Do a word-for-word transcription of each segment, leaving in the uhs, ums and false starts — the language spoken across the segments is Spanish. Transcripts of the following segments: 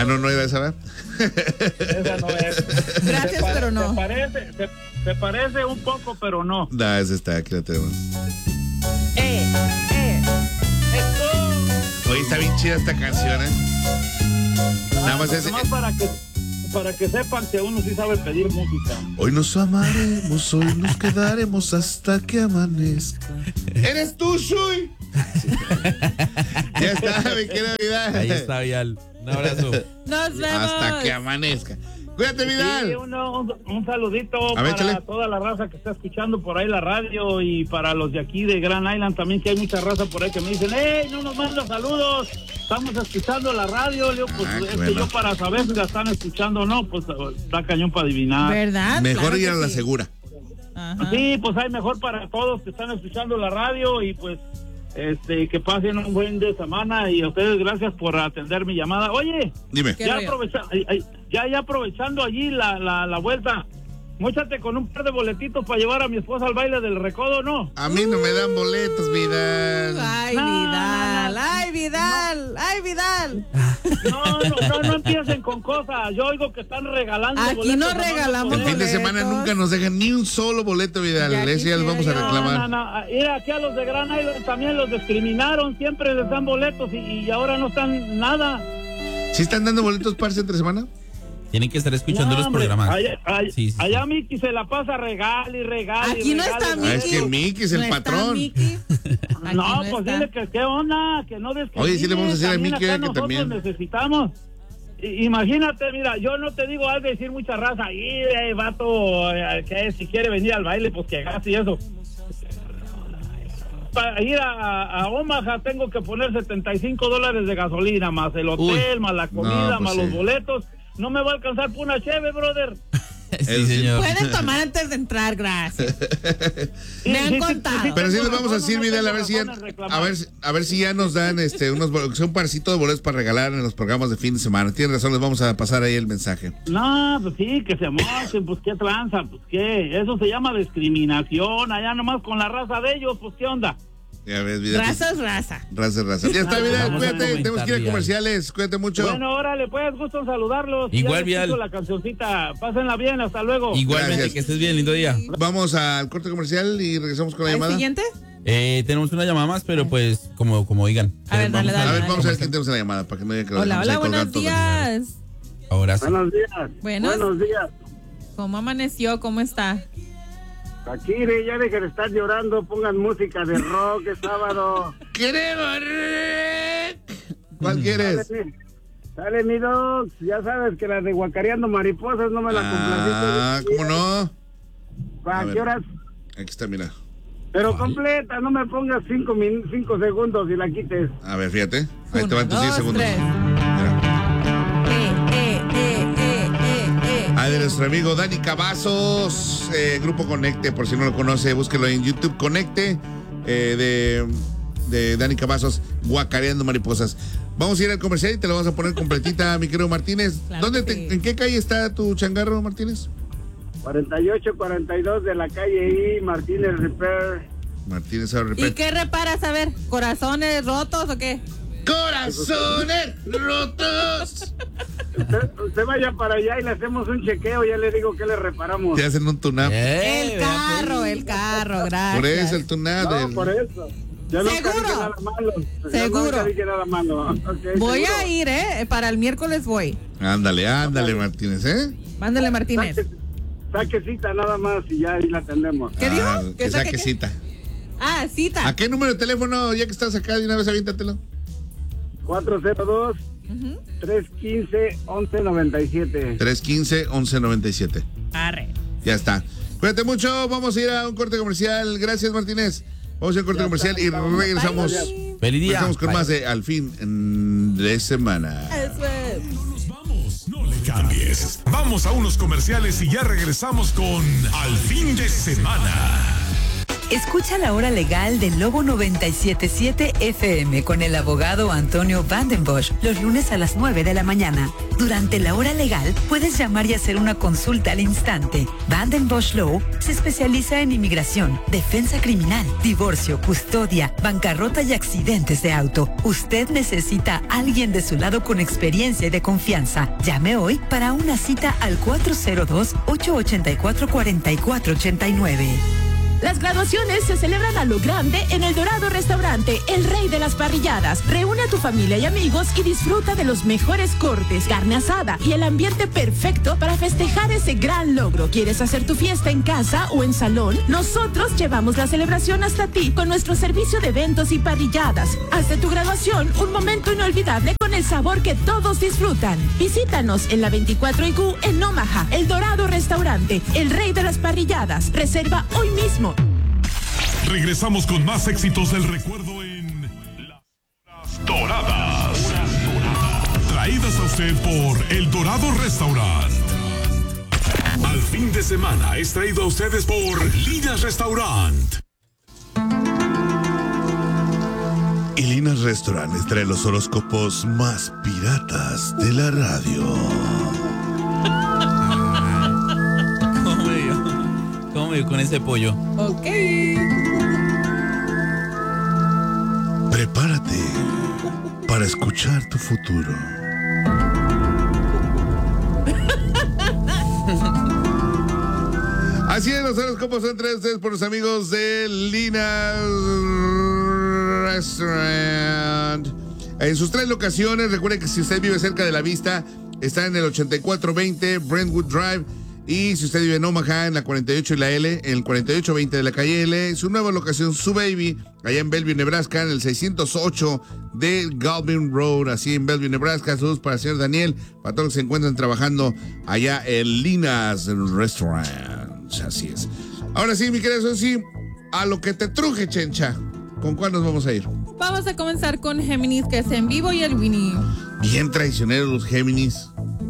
Ah, no, no era esa, ¿verdad? Esa no es. Gracias, pare- pero no. Se parece, se, se parece un poco, pero no. No, esa está, aquí la tenemos. Eh, eh. Esto. Oye, está bien chida esta canción, ¿eh? Nada más es... Nomás para que, para que sepan que uno sí sabe pedir música. Hoy nos amaremos, hoy nos quedaremos hasta que amanezca. ¿Eres tú, Shui? Ya está, mi querida Vidal. Ahí está, Vidal. Un abrazo. Nos vemos. Hasta que amanezca. Cuídate, Sí, Vidal. uno, un, un saludito A para ver, échale. toda la raza que está escuchando por ahí la radio y para los de aquí de Grand Island también, que hay mucha raza por ahí que me dicen, ¡hey, no nos mandan saludos! Estamos escuchando la radio. Le digo, pues Ah, es qué que bueno. yo para saber si la están escuchando o no, pues está cañón para adivinar. ¿Verdad? Mejor Claro ir que a la sí. segura. Ajá. Sí, pues hay mejor para todos que están escuchando la radio y pues este que pasen un buen de semana y a ustedes gracias por atender mi llamada. Oye, Dime. ¿Qué ya, rollo? aprovecha, ay, ay, ya ya aprovechando allí la, la, la vuelta, móchate con un par de boletitos para llevar a mi esposa al baile del recodo, ¿no? A mí no me dan boletos, Vidal. Ay, No, Vidal, no, no. ay, Vidal, ay, Vidal. No, no, no, no empiecen con cosas. Yo oigo que están regalando Aquí boletos. no nomás regalamos El por fin de eso. boletos. semana nunca nos dejan ni un solo boleto, Vidal. Ya Ese ya los vamos a quisiera yo. reclamar. No, no, no. Mira, aquí a los de Gran Island también los discriminaron. Siempre les dan boletos y, y ahora no están nada. ¿Sí están dando boletos para entre semana? Tienen que estar escuchando No, los hombre, programas. Allá, allá, Sí, sí, sí. allá Mickey se la pasa regal y regal. Aquí y no regal está y Ah, es Mickey. que Mickey es el ¿No está patrón. Mickey? Aquí No, pues está. dile que qué onda, que no discrimine. Oye, sí le vamos a decir a también Mickey acá que nosotros también. necesitamos. I- Imagínate, mira, yo no te digo algo de decir mucha raza. Y eh, vato, eh, que si quiere venir al baile, pues que gaste y eso. Para ir a, a Omaha tengo que poner setenta y cinco dólares de gasolina, más el hotel, Uy. más la comida, No, pues más sí. los boletos. No me va a alcanzar por una cheve, brother. Sí, señor. Pueden tomar antes de entrar, gracias. Me han Sí, sí, contado. sí, sí, Pero sí tengo les vamos a razón, decir, no Vidal, a tengo ver si ya, razón en reclamar. a ver, si- a ver si ya nos dan este unos bol- son un parcito de boletos para regalar en los programas de fin de semana. Tienes razón, les vamos a pasar ahí el mensaje. No, pues sí, que se mochen, pues qué tranza, pues qué. Eso se llama discriminación, allá nomás con la raza de ellos, pues qué onda. Ya ves, Vidal. Raza es raza. Raza, raza. Ya está, Vidal, Vamos a cuídate, comentar, tenemos que ir a Vidal. comerciales, cuídate mucho. Bueno, órale, pues, gusto en saludarlos. Igual, Ya les Vidal. escucho la cancioncita, pásenla bien, hasta luego. Igualmente, Gracias. que estés bien, lindo día. Vamos al corte comercial y regresamos con la ¿El llamada. siguiente? Eh, tenemos una llamada más, pero pues como, como digan. A ver, dale, Vamos dale, A ver, dale. vamos a ver quién tenemos en la llamada para que no digan que lo Hola, dejamos hola, ahí buenos colgando todo. días. Ahora sí. Buenos días. Buenos. Buenos días. ¿Cómo amaneció? ¿Cómo está? Aquí ya dejen de estar llorando, pongan música de rock, es sábado. ¡Queremos rock! ¿Cuál quieres? Sale, sale mi dogs, ya sabes que la de Guacareando Mariposas no me la Ah, complaciste. ¿cómo no? A ¿Para ver. qué horas? Aquí está, mira. Pero completa, no me pongas cinco, min- cinco segundos y la quites. A ver, fíjate. Ahí te Uno, van tus diez dos, segundos. tres. Mira. Eh, eh, eh, eh, eh, eh. Ah, de nuestro amigo Dani Cavazos, eh, Grupo Conecte, por si no lo conoce, búsquelo en YouTube, Conecte, eh, de, de Dani Cavazos, Guacareando Mariposas. Vamos a ir al comercial y te lo vamos a poner completita, mi querido Martínez. Claro ¿Dónde que te- sí. ¿En qué calle está tu changarro, Martínez? cuarenta y ocho cuarenta y dos de la calle I, Martínez Repair. Martínez, ahora ¿Y repite. qué reparas? A ver, ¿corazones rotos o qué? ¡Corazones rotos! Usted, usted vaya para allá y le hacemos un chequeo, ya le digo que le reparamos. Te hacen un tune-up. Eh, El vea, pues. carro, el carro, gracias. Por eso el tune-up. No, del- por eso. Yo nunca ¿Seguro? dije nada malo. Yo ¿Seguro? nunca dije nada malo. Okay, Voy ¿seguro? a ir, ¿eh? Para el miércoles voy. Ándale, ándale, Martínez, ¿eh? Mándale, Martínez. Saque, saque cita nada más y ya ahí la atendemos. ¿Qué dijo? Ah, ¿Que que saque saque qué? cita. Ah, cita. ¿A qué número de teléfono, ya que estás acá, de una vez aviéntatelo? cuatro cero dos, tres uno cinco, once noventa y siete. tres uno cinco, once noventa y siete. Arre. Ya está. Cuídate mucho, vamos a ir a un corte comercial. Gracias, Martínez. Vamos a ir a un corte Ya comercial está, y vamos. regresamos. Bye. Feliz día. Regresamos con Bye. más de Al Fin mm, de Semana. Eso es. Nos vamos, no le cambies. Vamos a unos comerciales y ya regresamos con Al Fin de Semana. Escucha la hora legal de Lobo noventa y siete punto siete F M con el abogado Antonio Vandenbosch los lunes a las nueve de la mañana. Durante la hora legal puedes llamar y hacer una consulta al instante. Vandenbosch Law se especializa en inmigración, defensa criminal, divorcio, custodia, bancarrota y accidentes de auto. Usted necesita a alguien de su lado con experiencia y de confianza. Llame hoy para una cita al cuatro cero dos, ocho ocho cuatro, cuatro cuatro ocho nueve. Las graduaciones se celebran a lo grande en El Dorado Restaurante, el rey de las parrilladas. Reúne a tu familia y amigos y disfruta de los mejores cortes, carne asada y el ambiente perfecto para festejar ese gran logro. ¿Quieres hacer tu fiesta en casa o en salón? Nosotros llevamos la celebración hasta ti con nuestro servicio de eventos y parrilladas. Haz de tu graduación un momento inolvidable con el sabor que todos disfrutan. Visítanos en la veinticuatro y Q en Omaha, El Dorado Restaurante, el rey de las parrilladas. Reserva hoy mismo. Regresamos con más éxitos del recuerdo en Las Doradas. Traídas a usted por El Dorado Restaurant. Al fin de semana es traído a ustedes por Linas Restaurant. Y Linas Restaurant les trae los horóscopos más piratas de la radio. ¿Cómo me dio? ¿Cómo me dio con ese pollo? Ok. Prepárate para escuchar tu futuro. Así es, los horóscopos son traídos ustedes por los amigos de Linas Restaurant. En sus tres locaciones, recuerde que si usted vive cerca de la Vista, está en el ochenta y cuatro veinte Brentwood Drive. Y si usted vive en Omaha, en la cuarenta y ocho y la L, en el cuarenta y ocho veinte de la calle L, su nueva locación, su baby, allá en Bellevue, Nebraska, en el seiscientos ocho de Galvin Road, así en Bellevue, Nebraska. Saludos para el señor Daniel, para todos los que se encuentran trabajando allá en Linas Restaurant. Así es. Ahora sí, mi querido Sonsi, a lo que te truje, Chencha. ¿Con cuál nos vamos a ir? Vamos a comenzar con Géminis, que es en vivo, y el Winnie. Bien traicioneros los Géminis.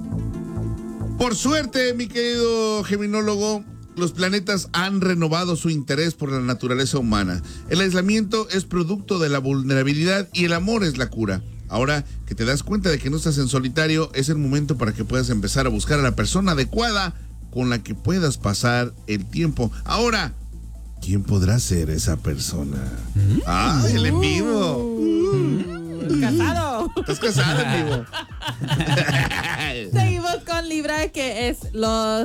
Por suerte, mi querido geminólogo, los planetas han renovado su interés por la naturaleza humana. El aislamiento es producto de la vulnerabilidad y el amor es la cura. Ahora que te das cuenta de que no estás en solitario, es el momento para que puedas empezar a buscar a la persona adecuada con la que puedas pasar el tiempo. Ahora, ¿quién podrá ser esa persona? ¿Mm? ¡Ah, el en vivo! Uh. Casado. Estás casado en vivo. Seguimos con Libra, que es los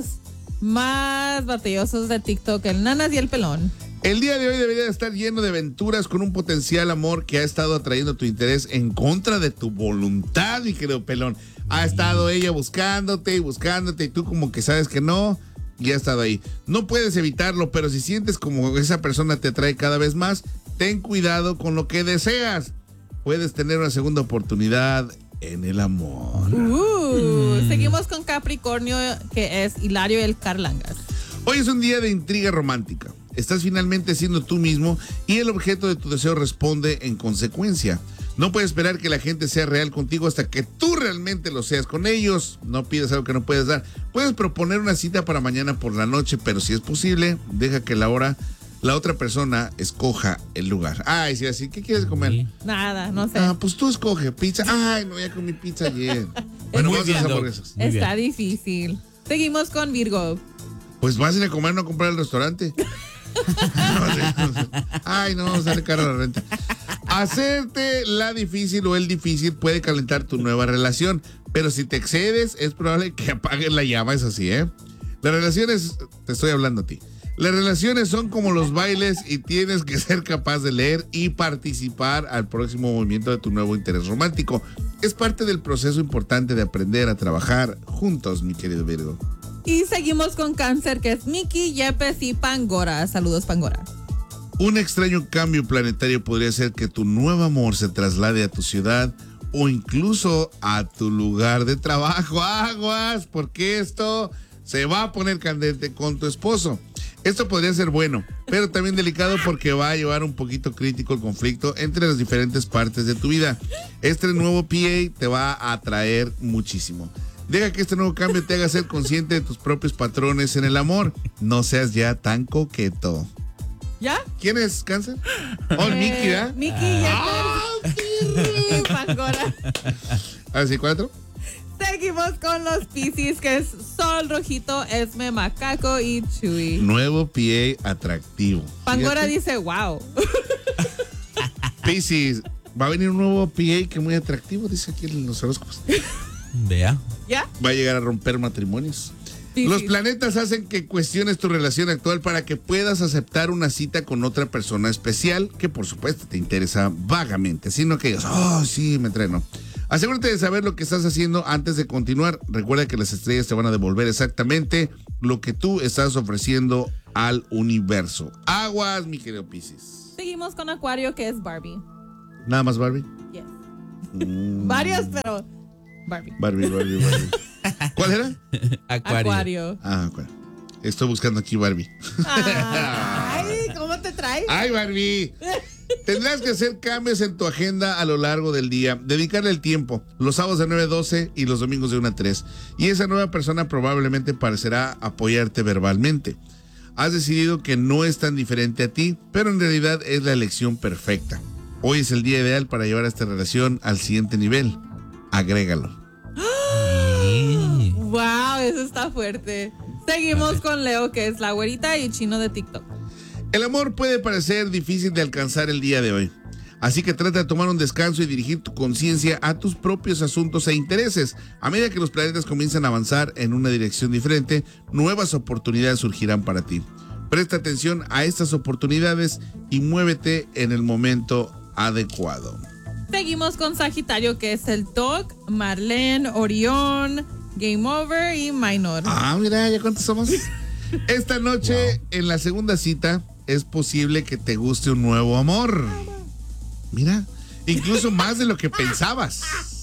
más batallosos de TikTok, el Nanas y el Pelón. El día de hoy debería estar lleno de aventuras con un potencial amor que ha estado atrayendo tu interés en contra de tu voluntad, mi querido Pelón. Ha estado ella buscándote y buscándote y tú como que sabes que no, y ha estado ahí. No puedes evitarlo, pero si sientes como esa persona te atrae cada vez más, ten cuidado con lo que deseas. Puedes tener una segunda oportunidad en el amor. Uh, mm. Seguimos con Capricornio, que es Hilario el Carlangas. Hoy es un día de intriga romántica. Estás finalmente siendo tú mismo y el objeto de tu deseo responde en consecuencia. No puedes esperar que la gente sea real contigo hasta que tú realmente lo seas con ellos. No pidas algo que no puedes dar. Puedes proponer una cita para mañana por la noche, pero si es posible, deja que la hora... la otra persona escoja el lugar. Ay, sí, así, ¿qué quieres comer? Sí. Nada, no sé. Ah, pues tú escoge pizza. Ay, no, ya comí pizza ayer. Bueno, vamos a hacer hamburguesas. Está bien. Difícil. Seguimos con Virgo. Pues vas a ir a comer, no a comprar al restaurante. no, no, no. Ay, no, sale cara la renta. Hacerte la difícil o el difícil puede calentar tu nueva relación, pero si te excedes, es probable que apagues la llama, es así, ¿eh? Las relaciones, te estoy hablando a ti. Las relaciones son como los bailes y tienes que ser capaz de leer y participar al próximo movimiento de tu nuevo interés romántico. Es parte del proceso importante de aprender a trabajar juntos, mi querido Virgo. Y seguimos con Cáncer, que es Miki, Yepes y Pangora. Saludos, Pangora. Un extraño cambio planetario podría hacer que tu nuevo amor se traslade a tu ciudad o incluso a tu lugar de trabajo. Aguas, porque esto se va a poner candente con tu esposo. Esto podría ser bueno, pero también delicado porque va a llevar un poquito crítico el conflicto entre las diferentes partes de tu vida. Este nuevo P A te va a atraer muchísimo. Deja que este nuevo cambio te haga ser consciente de tus propios patrones en el amor. No seas ya tan coqueto. ¿Ya? ¿Quién es Cáncer? Oh, Eh, Mickey, ¿ah? Mickey Ah, y Pangora. Así, cuatro. Seguimos con los Piscis, que es Sol, Rojito, Esme, Macaco y Chuy. Nuevo P A atractivo. Pangora Fíjate. dice, wow. Piscis, va a venir un nuevo P A que es muy atractivo, dice aquí en los horóscopos. Vea. ¿Ya? Va a llegar a romper matrimonios. Piscis. Los planetas hacen que cuestiones tu relación actual para que puedas aceptar una cita con otra persona especial que por supuesto te interesa vagamente, sino que digas, oh sí, me entreno. Asegúrate de saber lo que estás haciendo antes de continuar. Recuerda que las estrellas te van a devolver exactamente lo que tú estás ofreciendo al universo. Aguas, mi querido Piscis. Seguimos con Acuario, que es Barbie. Nada más Barbie. Yes. Mm. Varios, pero Barbie. Barbie, Barbie, Barbie. ¿Cuál era? Acuario. Acuario. Ah, bueno. Estoy buscando aquí Barbie. Ay, ¿cómo te traes? ¡Ay, Barbie! Tendrás que hacer cambios en tu agenda a lo largo del día, dedicarle el tiempo, los sábados de nueve a doce y los domingos de una a tres. Y esa nueva persona probablemente parecerá apoyarte verbalmente. Has decidido que no es tan diferente a ti, pero en realidad es la elección perfecta. Hoy es el día ideal para llevar esta relación al siguiente nivel. Agrégalo. Sí. Wow, eso está fuerte. Seguimos con Leo, que es la güerita y Chino de TikTok. El amor puede parecer difícil de alcanzar el día de hoy. Así que trata de tomar un descanso y dirigir tu conciencia a tus propios asuntos e intereses. A medida que los planetas comienzan a avanzar en una dirección diferente, nuevas oportunidades surgirán para ti. Presta atención a estas oportunidades y muévete en el momento adecuado. Seguimos con Sagitario, que es el Doc, Marlene, Orión, Game Over y Minor. Ah, mira, ¿ya cuántos somos? Esta noche, wow, en la segunda cita, es posible que te guste un nuevo amor. Mira, incluso más de lo que pensabas.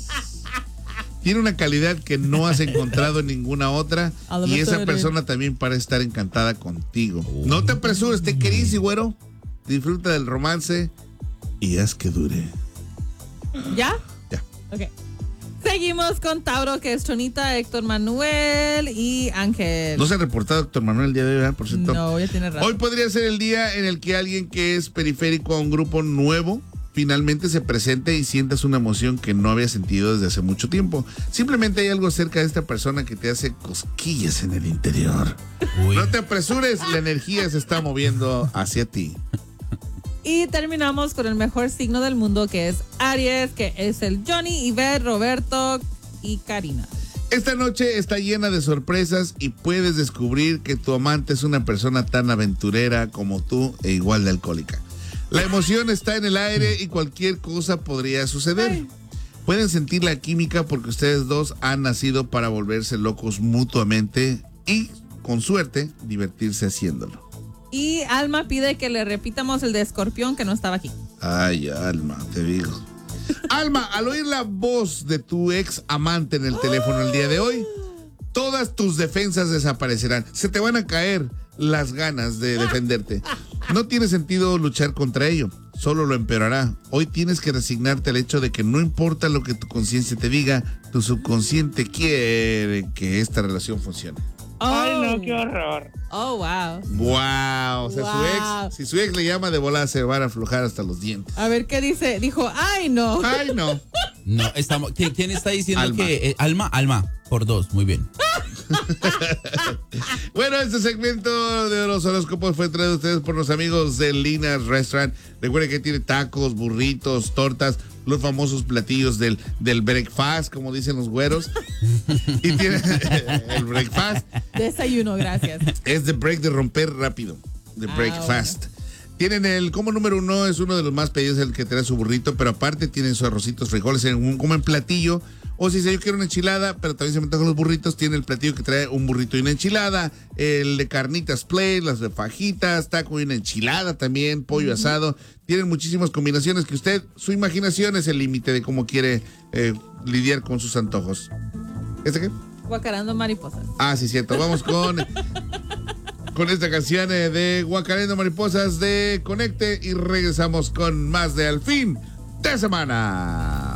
Tiene una calidad que no has encontrado en ninguna otra y esa persona también parece estar encantada contigo. No te apresures, te querís, y güero. Disfruta del romance y haz que dure. ¿Ya? Ya. Ok. Seguimos con Tauro, que es Chonita, Héctor Manuel y Ángel. No se ha reportado Héctor Manuel el día de hoy, ¿verdad? Por cierto. No, ya tiene razón. Hoy podría ser el día en el que alguien que es periférico a un grupo nuevo finalmente se presente y sientas una emoción que no había sentido desde hace mucho tiempo. Simplemente hay algo cerca de esta persona que te hace cosquillas en el interior. Uy. No te apresures, la energía se está moviendo hacia ti. Y terminamos con el mejor signo del mundo, que es Aries, que es el Johnny, Iber, Roberto y Karina. Esta noche está llena de sorpresas y puedes descubrir que tu amante es una persona tan aventurera como tú e igual de alcohólica. La emoción está en el aire y cualquier cosa podría suceder. Ay. Pueden sentir la química porque ustedes dos han nacido para volverse locos mutuamente y, con suerte, divertirse haciéndolo. Y Alma pide que le repitamos el de Escorpión, que no estaba aquí. Ay, Alma, te digo. Alma, al oír la voz de tu ex amante en el teléfono el día de hoy, todas tus defensas desaparecerán. Se te van a caer las ganas de defenderte. No tiene sentido luchar contra ello, solo lo empeorará. Hoy tienes que resignarte al hecho de que no importa lo que tu conciencia te diga, tu subconsciente quiere que esta relación funcione. Oh. Ay, no, qué horror. Oh, wow. Wow. O sea, wow. su ex, si su ex le llama de volada, se van a aflojar hasta los dientes. A ver, ¿qué dice? Dijo, ay, no. Ay, no. No, estamos. ¿Quién, quién está diciendo Alma. que eh, Alma? Alma, por dos, muy bien. Bueno, este segmento de los horóscopos fue traído a ustedes por los amigos de Lina's Restaurant. Recuerden que tiene tacos, burritos, tortas, los famosos platillos del, del breakfast, como dicen los güeros. Y tiene el breakfast. Desayuno, gracias. Es de break, de romper rápido. De Ah, breakfast. bueno. Tienen el combo número uno, es uno de los más pedidos, el que trae su burrito, pero aparte tienen sus arrocitos, frijoles, en un, como en platillo. O si dice yo quiero una enchilada, pero también se me antojan los burritos, tiene el platillo que trae un burrito y una enchilada, el de carnitas plate, las de fajitas, taco y una enchilada también, pollo uh-huh. asado. Tienen muchísimas combinaciones que usted, su imaginación es el límite de cómo quiere eh, lidiar con sus antojos. ¿Este qué? Guacarando mariposas. Ah, sí, cierto. Vamos con... con esta canción eh, de Guacarando Mariposas de Conecte y regresamos con más de Al Fin de Semana.